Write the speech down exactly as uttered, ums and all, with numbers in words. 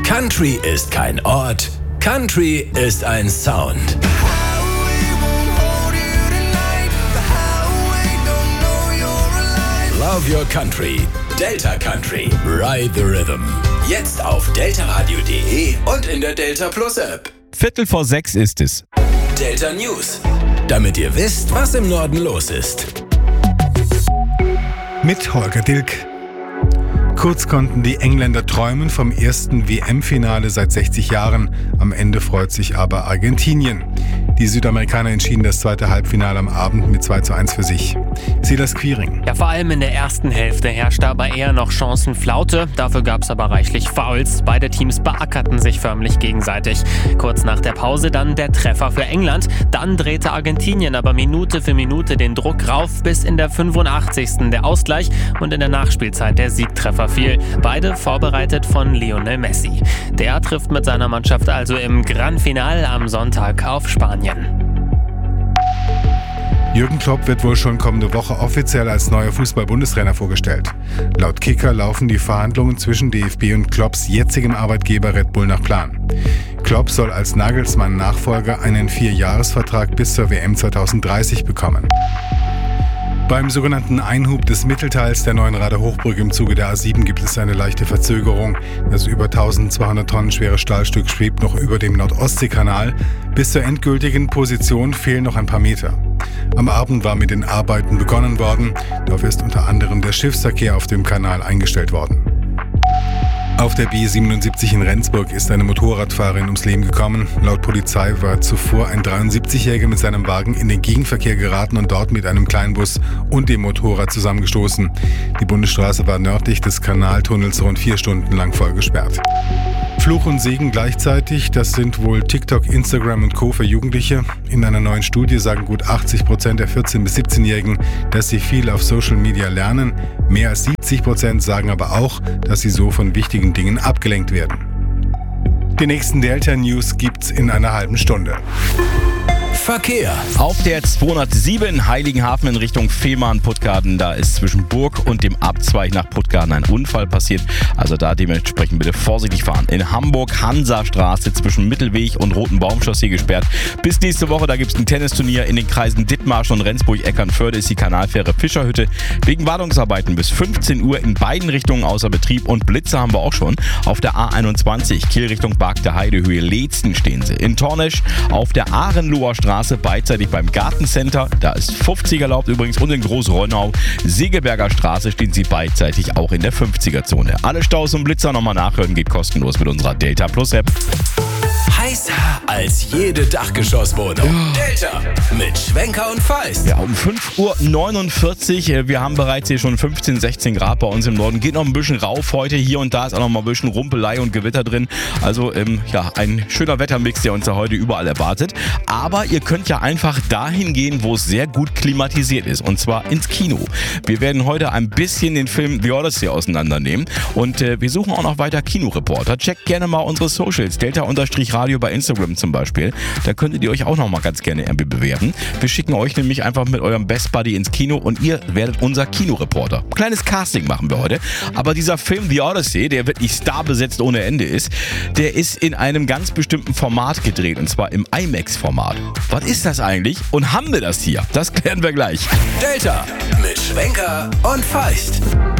Country ist kein Ort, Country ist ein Sound. Love your country. Delta Country. Ride the Rhythm. Jetzt auf deltaradio punkt de und in der Delta Plus App. Viertel vor sechs ist es. Delta News. Damit ihr wisst, was im Norden los ist. Mit Holger Dilk. Kurz konnten die Engländer träumen vom ersten W M-Finale seit sechzig Jahren. Am Ende freut sich aber Argentinien. Die Südamerikaner entschieden das zweite Halbfinale am Abend mit zwei zu eins für sich. Silas Quiring. Ja, vor allem in der ersten Hälfte herrschte aber eher noch Chancenflaute. Dafür gab es aber reichlich Fouls. Beide Teams beackerten sich förmlich gegenseitig. Kurz nach der Pause dann der Treffer für England. Dann drehte Argentinien aber Minute für Minute den Druck rauf, bis in der fünfundachtzigsten der Ausgleich und in der Nachspielzeit der Siegtreffer fiel. Beide vorbereitet von Lionel Messi. Der trifft mit seiner Mannschaft also im Gran Final am Sonntag auf Spanien. Jürgen Klopp wird wohl schon kommende Woche offiziell als neuer Fußball-Bundestrainer vorgestellt. Laut Kicker laufen die Verhandlungen zwischen D F B und Klopps jetzigem Arbeitgeber Red Bull nach Plan. Klopp soll als Nagelsmann-Nachfolger einen Vierjahresvertrag bis zur W M zweitausenddreißig bekommen. Beim sogenannten Einhub des Mittelteils der neuen Rader Hochbrücke im Zuge der A sieben gibt es eine leichte Verzögerung. Das über eintausendzweihundert Tonnen schwere Stahlstück schwebt noch über dem Nordostseekanal. Bis zur endgültigen Position fehlen noch ein paar Meter. Am Abend war mit den Arbeiten begonnen worden. Dafür ist unter anderem der Schiffsverkehr auf dem Kanal eingestellt worden. Auf der B siebenundsiebzig in Rendsburg ist eine Motorradfahrerin ums Leben gekommen. Laut Polizei war zuvor ein dreiundsiebzigjähriger mit seinem Wagen in den Gegenverkehr geraten und dort mit einem Kleinbus und dem Motorrad zusammengestoßen. Die Bundesstraße war nördlich des Kanaltunnels rund vier Stunden lang voll gesperrt. Fluch und Segen gleichzeitig, das sind wohl TikTok, Instagram und Co. für Jugendliche. In einer neuen Studie sagen gut achtzig Prozent der vierzehn- bis siebzehnjährigen, dass sie viel auf Social Media lernen. Mehr als siebzig Prozent sagen aber auch, dass sie so von wichtigen Dingen abgelenkt werden. Die nächsten Delta News gibt's in einer halben Stunde. Verkehr. Auf der zweihundertsieben Heiligenhafen in Richtung Fehmarn-Puttgarden, da ist zwischen Burg und dem Abzweig nach Puttgarden ein Unfall passiert. Also da dementsprechend bitte vorsichtig fahren. In Hamburg Hansastraße zwischen Mittelweg und Roten Baumchaussee gesperrt. Bis nächste Woche, da gibt es ein Tennisturnier in den Kreisen Dithmarschen und Rendsburg-Eckernförde ist die Kanalfähre Fischerhütte. Wegen Wartungsarbeiten bis fünfzehn Uhr in beiden Richtungen außer Betrieb und Blitze haben wir auch schon. Auf der A einundzwanzig Kiel Richtung Bark der Heide, Höhe Leetzen stehen sie. In Tornesch auf der Ahrenloher Straße beidseitig beim Gartencenter, da ist fünfzig erlaubt übrigens, und in Großronnau, Segeberger Straße stehen sie beidseitig auch in der fünfziger-Zone. Alle Staus und Blitzer nochmal nachhören geht kostenlos mit unserer Delta Plus App. Heißer als jede Dachgeschosswohnung. Delta mit Schwenker und Feist. Ja, um fünf Uhr neunundvierzig. Wir haben bereits hier schon fünfzehn, sechzehn Grad bei uns im Norden. Geht noch ein bisschen rauf heute. Hier und da ist auch noch mal ein bisschen Rumpelei und Gewitter drin. Also ähm, ja, ein schöner Wettermix, der uns da heute überall erwartet. Aber ihr könnt ja einfach dahin gehen, wo es sehr gut klimatisiert ist. Und zwar ins Kino. Wir werden heute ein bisschen den Film The Odyssey auseinandernehmen. Und äh, wir suchen auch noch weiter Kinoreporter. Checkt gerne mal unsere Socials. Delta-Radio bei Instagram zum Beispiel. Da könntet ihr euch auch noch mal ganz gerne irgendwie bewerben. Wir schicken euch nämlich einfach mit eurem Best Buddy ins Kino und ihr werdet unser Kinoreporter. Kleines Casting machen wir heute. Aber dieser Film The Odyssey, der wirklich starbesetzt ohne Ende ist, der ist in einem ganz bestimmten Format gedreht. Und zwar im IMAX-Format. Was ist das eigentlich? Und haben wir das hier? Das klären wir gleich. Delta mit Schwenker und Feist.